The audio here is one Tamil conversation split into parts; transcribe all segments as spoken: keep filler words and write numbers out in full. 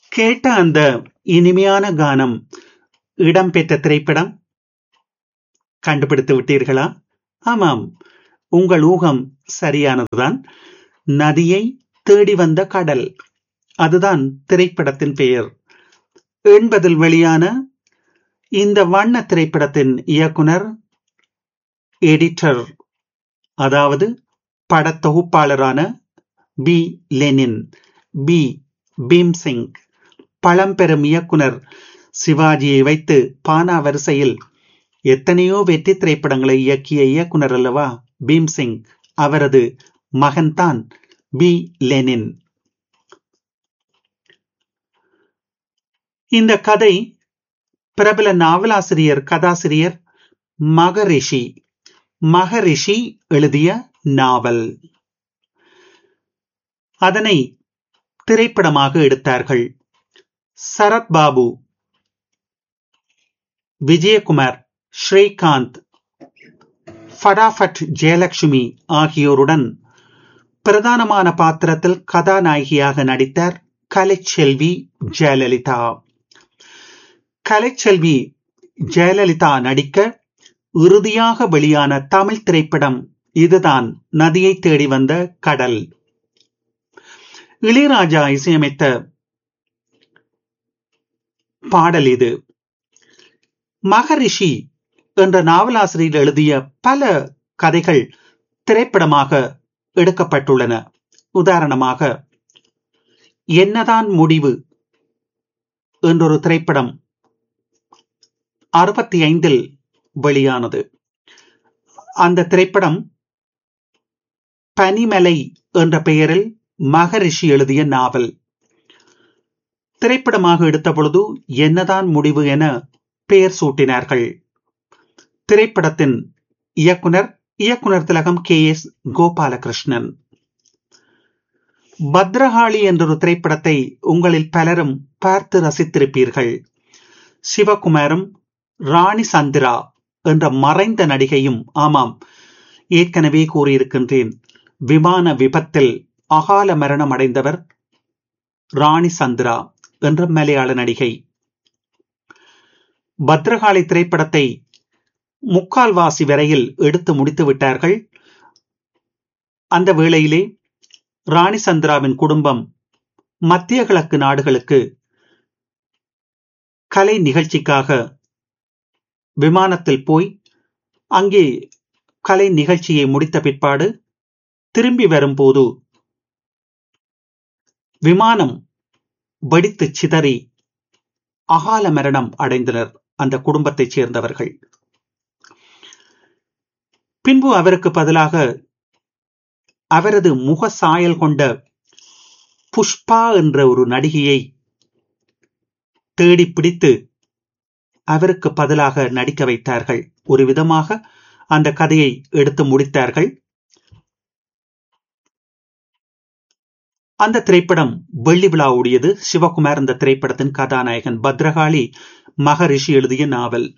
கேட்ட அந்த இனிமையான கானம் இடம்பெற்ற திரைப்படம் கண்டுபிடித்து விட்டீர்களா? ஆமாம், உங்கள் ஊகம் சரியானதுதான். நதியை தேடி வந்த கடல், அதுதான் திரைப்படத்தின் பெயர். எண்பதில் வெளியான இந்த வண்ண திரைப்படத்தின் இயக்குனர், எடிட்டர், அதாவது படத்தொகுப்பாளரான பி லெனின், பி பீம்சிங். பழம்பெரும் இயக்குனர் சிவாஜியை வைத்து பானா வரிசையில் எத்தனையோ வெற்றி திரைப்படங்களை இயக்கிய இயக்குனர் அல்லவா பீம்சிங். அவரது மகன்தான் பி லெனின். இந்த கதை பிரபல நாவலாசிரியர் கதாசிரியர் மகரிஷி மகரிஷி எழுதிய நாவல். அதனை திரைப்படமாக எடுத்தார்கள். சரத்பாபு, விஜயகுமார், ஸ்ரீகாந்த், ஃபடாஃபட் ஜெயலட்சுமி ஆகியோருடன் பிரதானமான பாத்திரத்தில் கதாநாயகியாக நடித்தார் கலைச்செல்வி ஜெயலலிதா. கலைச்செல்வி ஜெயலலிதா நடிக்க இறுதியாக வெளியான தமிழ் திரைப்படம் இதுதான், நதியை தேடி வந்த கடல். இளையராஜா இசையமைத்த பாடல் இது. மகரிஷி என்ற நாவலாசிரியர் எழுதிய பல கதைகள் திரைப்படமாக எடுக்கப்பட்டுள்ளன. உதாரணமாக, என்னதான் முடிவு என்றொரு திரைப்படம் அறுபத்தி ஐந்தில் வெளியானது. அந்த திரைப்படம் பனிமலை என்ற பெயரில் மகரிஷி எழுதிய நாவல். திரைப்படமாக எடுத்த பொழுது என்னதான் முடிவு என பெயர் சூட்டினார்கள். திரைப்படத்தின் இயக்குனர் இயக்குனர் திலகம் கே எஸ் கோபாலகிருஷ்ணன். பத்ரகாளி என்றொரு திரைப்படத்தை உங்களில் பலரும் பார்த்து ரசித்திருப்பீர்கள். சிவகுமாரும் ராணி சந்திரா என்ற மறைந்த நடிகையும், ஆமாம், ஏற்கனவே கூறியிருக்கின்றேன், விமான விபத்தில் அகால மரணம் அடைந்தவர் ராணி சந்திரா என்ற மலையாள நடிகை. பத்ரகாளி திரைப்படத்தை முக்கால்வாசி வரையில் எடுத்து முடித்து விட்டார்கள். அந்த வேளையிலே ராணி சந்திராவின் குடும்பம் மத்திய கிழக்கு நாடுகளுக்கு கலை நிகழ்ச்சிக்காக விமானத்தில் போய் அங்கே கலை நிகழ்ச்சியை முடித்த பிற்பாடு திரும்பி வரும்போது விமானம் வெடித்து சிதறி அகால மரணம் அடைந்தனர் அந்த குடும்பத்தைச் சேர்ந்தவர்கள். பின்பு அவருக்கு பதிலாக அவரது முக சாயல் கொண்ட புஷ்பா என்ற ஒரு நடிகையை தேடி பிடித்து அவருக்கு பதிலாக நடிக்க வைத்தார்கள். ஒரு விதமாக அந்த கதையை எடுத்து முடித்தார்கள். அந்த திரைப்படம் வெள்ளி விழா ஓடியது. சிவகுமார் இந்த திரைப்படத்தின் கதாநாயகன். பத்ரகாளி மகரிஷி எழுதிய நாவல்.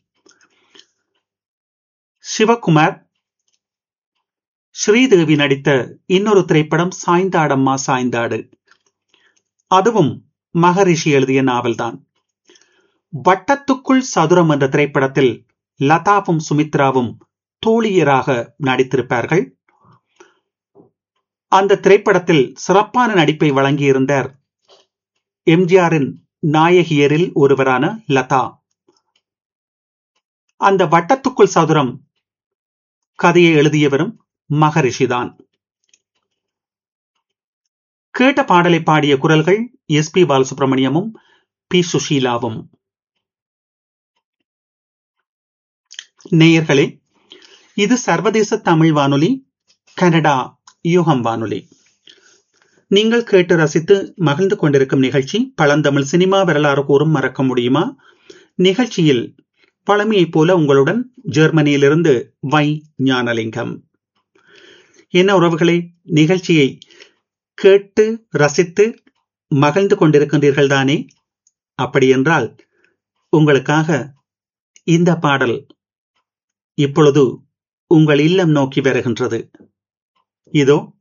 சிவகுமார், ஸ்ரீதேவி நடித்த இன்னொரு திரைப்படம் சாய்ந்தாடம்மா சாய்ந்தாடு. அதுவும் மகரிஷி எழுதிய நாவல்தான். வட்டத்துக்குள் சதுரம் என்ற திரைப்படத்தில் லதாவும் சுமித்ராவும் தோழியராக நடித்திருப்பார்கள். அந்த திரைப்படத்தில் சிறப்பான நடிப்பை வழங்கியிருந்தார் எம்ஜிஆரின் நாயகியரில் ஒருவரான லதா. அந்த வட்டத்துக்குள் சதுரம் கதையை எழுதியவரும் மகரிஷிதான். கேட்ட பாடலை பாடிய குரல்கள் எஸ் பி பாலசுப்ரமணியமும் பி சுஷீலாவும். நேயர்களே, இது சர்வதேச தமிழ் வானொலி, கனடா யூகம் வானொலி. நீங்கள் கேட்டு ரசித்து மகிழ்ந்து கொண்டிருக்கும் நிகழ்ச்சி பழந்தமிழ் சினிமா வரலாறு கூறும் மறக்க முடியுமா? நிகழ்ச்சியில் பழமையைப் போல உங்களுடன் ஜெர்மனியிலிருந்து வை ஞானலிங்கம். என்ன உறவுகளே, நிகழ்ச்சியை கேட்டு ரசித்து மகிழ்ந்து கொண்டிருக்கின்றீர்கள் தானே? அப்படி என்றால் உங்களுக்காக இந்த பாடல் இப்பொழுது உங்கள் இல்லம் நோக்கி வருகின்றது. இதோ